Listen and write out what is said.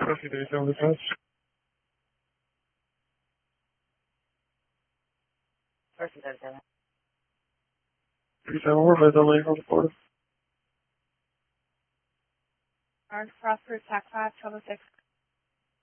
37 defense. 37 Warhead, LA from Florida. Orange Prosper, TAC 5, Trouble 6.